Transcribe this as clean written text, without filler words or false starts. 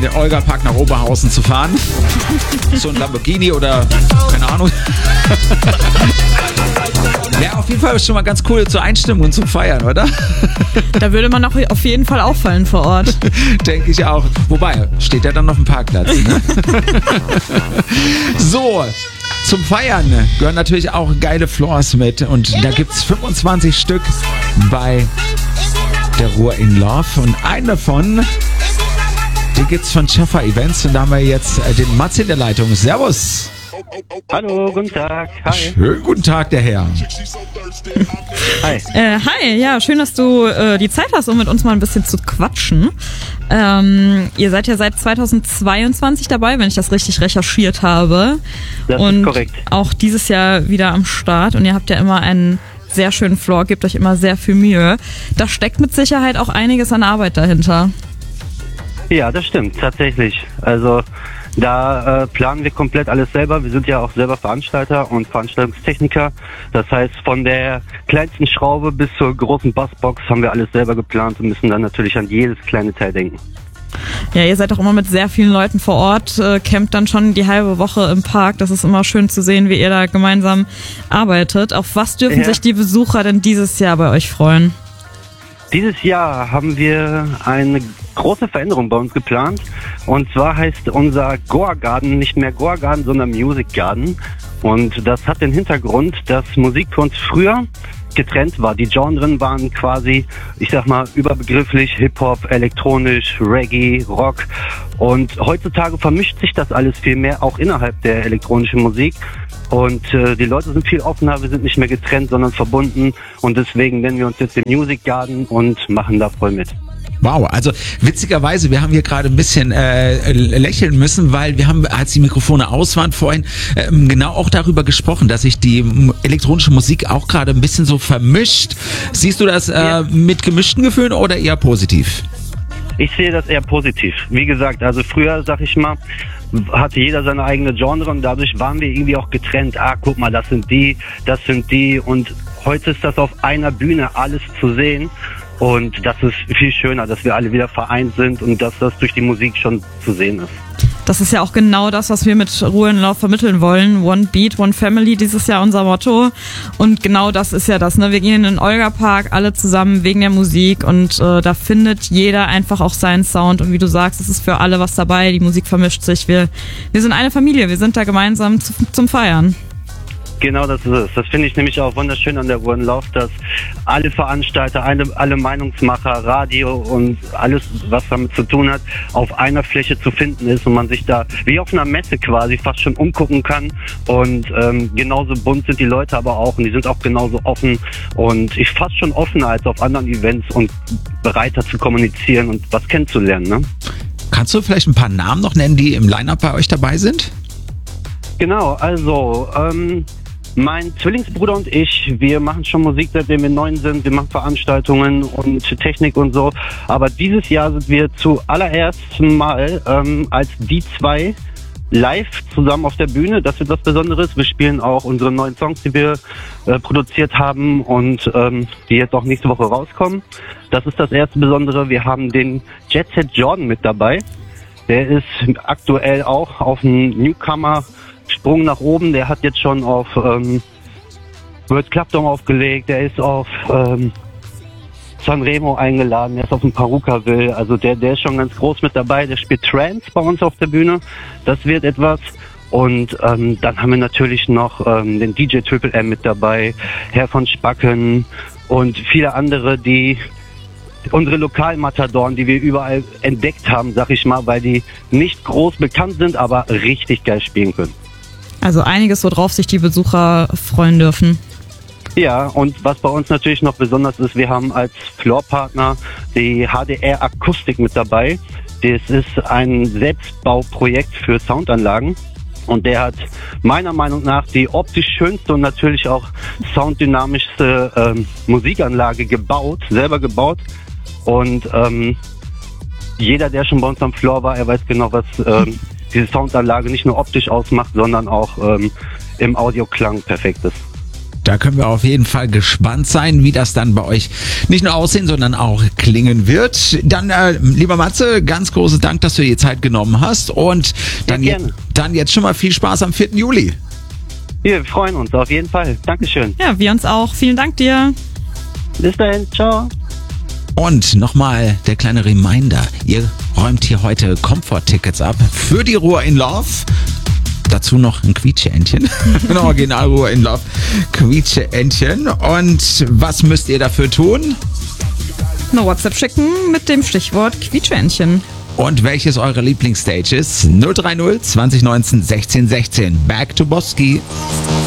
den Olga-Park nach Oberhausen zu fahren. So ein Lamborghini oder keine Ahnung. Wäre auf jeden Fall schon mal ganz cool zur Einstimmung und zum Feiern, oder? Da würde man auch auf jeden Fall auffallen vor Ort. Denke ich auch. Wobei, steht ja dann noch ein Parkplatz. Ne? So, zum Feiern gehören natürlich auch geile Floors mit. Und da gibt es 25 Stück bei der Ruhr in Love. Und einen davon, den gibt es von Schaffer Events. Und da haben wir jetzt den Mats in der Leitung. Servus. Hallo, guten Tag. Hi. Schönen guten Tag, der Herr. Hi. Hi, ja, schön, dass du die Zeit hast, um mit uns mal ein bisschen zu quatschen. Ihr seid ja seit 2022 dabei, wenn ich das richtig recherchiert habe. Das und ist korrekt. Auch dieses Jahr wieder am Start. Und ihr habt ja immer einen sehr schönen Floor, gebt euch immer sehr viel Mühe. Da steckt mit Sicherheit auch einiges an Arbeit dahinter. Ja, das stimmt, tatsächlich. Also da planen wir komplett alles selber. Wir sind ja auch selber Veranstalter und Veranstaltungstechniker. Das heißt, von der kleinsten Schraube bis zur großen Bassbox haben wir alles selber geplant und müssen dann natürlich an jedes kleine Teil denken. Ja, ihr seid auch immer mit sehr vielen Leuten vor Ort, campt dann schon die halbe Woche im Park. Das ist immer schön zu sehen, wie ihr da gemeinsam arbeitet. Auf was dürfen sich die Besucher denn dieses Jahr bei euch freuen? Dieses Jahr haben wir eine große Veränderung bei uns geplant. Und zwar heißt unser Goa Garden nicht mehr Goa Garden, sondern Music Garden. Und das hat den Hintergrund, dass Musik für uns früher getrennt war. Die Genren waren quasi, ich sag mal, überbegrifflich Hip-Hop, elektronisch, Reggae, Rock. Und heutzutage vermischt sich das alles viel mehr, auch innerhalb der elektronischen Musik. Und die Leute sind viel offener, wir sind nicht mehr getrennt, sondern verbunden. Und deswegen nennen wir uns jetzt den Music Garden und machen da voll mit. Wow, also witzigerweise, wir haben hier gerade ein bisschen lächeln müssen, weil wir haben, als die Mikrofone aus waren vorhin, genau auch darüber gesprochen, dass sich die elektronische Musik auch gerade ein bisschen so vermischt. Siehst du das mit gemischten Gefühlen oder eher positiv? Ich sehe das eher positiv. Wie gesagt, also früher, sag ich mal, hatte jeder seine eigene Genre und dadurch waren wir irgendwie auch getrennt. Ah, guck mal, das sind die und heute ist das auf einer Bühne alles zu sehen. Und das ist viel schöner, dass wir alle wieder vereint sind und dass das durch die Musik schon zu sehen ist. Das ist ja auch genau das, was wir mit Ruhr in Love vermitteln wollen. One Beat, One Family, dieses Jahr unser Motto. Und genau das ist ja das, ne? Wir gehen in den Olga-Park alle zusammen wegen der Musik und da findet jeder einfach auch seinen Sound. Und wie du sagst, es ist für alle was dabei, die Musik vermischt sich. Wir sind eine Familie, wir sind da gemeinsam zum Feiern. Genau, das ist es. Das finde ich nämlich auch wunderschön an der Ruhr in Love, dass alle Veranstalter, alle Meinungsmacher, Radio und alles, was damit zu tun hat, auf einer Fläche zu finden ist und man sich da wie auf einer Messe quasi fast schon umgucken kann. Und genauso bunt sind die Leute aber auch und die sind auch genauso offen und ich fast schon offener als auf anderen Events und bereiter zu kommunizieren und was kennenzulernen. Ne? Kannst du vielleicht ein paar Namen noch nennen, die im Line-Up bei euch dabei sind? Genau, also mein Zwillingsbruder und ich, wir machen schon Musik, seitdem wir 9 sind. Wir machen Veranstaltungen und Technik und so. Aber dieses Jahr sind wir zuallererst mal als die zwei live zusammen auf der Bühne. Das wird was Besonderes. Wir spielen auch unsere neuen Songs, die wir produziert haben und die jetzt auch nächste Woche rauskommen. Das ist das erste Besondere. Wir haben den Jet Set Jordan mit dabei. Der ist aktuell auch auf einem Newcomer-Sprung nach oben. Der hat jetzt schon auf World Club Dome aufgelegt. Der ist auf Sanremo eingeladen. Der ist auf dem Perukaville. Also der ist schon ganz groß mit dabei. Der spielt Trance bei uns auf der Bühne. Das wird etwas. Und dann haben wir natürlich noch den DJ Triple M mit dabei, Herr von Spacken und viele andere, die unsere Lokalmatadoren, die wir überall entdeckt haben, sag ich mal, weil die nicht groß bekannt sind, aber richtig geil spielen können. Also einiges, worauf sich die Besucher freuen dürfen. Ja, und was bei uns natürlich noch besonders ist, wir haben als Floorpartner die HDR Akustik mit dabei. Das ist ein Selbstbauprojekt für Soundanlagen. Und der hat meiner Meinung nach die optisch schönste und natürlich auch sounddynamischste Musikanlage selber gebaut. Und jeder, der schon bei uns am Floor war, er weiß genau, was diese Soundanlage nicht nur optisch ausmacht, sondern auch im Audioklang perfekt ist. Da können wir auf jeden Fall gespannt sein, wie das dann bei euch nicht nur aussehen, sondern auch klingen wird. Dann, lieber Matze, ganz großes Dank, dass du dir die Zeit genommen hast. Und dann, dann jetzt schon mal viel Spaß am 4. Juli. Wir freuen uns auf jeden Fall. Dankeschön. Ja, wir uns auch. Vielen Dank dir. Bis dahin. Ciao. Und nochmal der kleine Reminder. Ihr räumt hier heute Komfort-Tickets ab für die Ruhr in Love. Dazu noch ein Quietsche-Entchen. Ein Original Ruhr in Love Quietsche-Entchen. Und was müsst ihr dafür tun? Eine WhatsApp schicken mit dem Stichwort Quietsche-Entchen. Und welches eure Lieblingsstage ist? 030 2019 16 16. Back to Boski.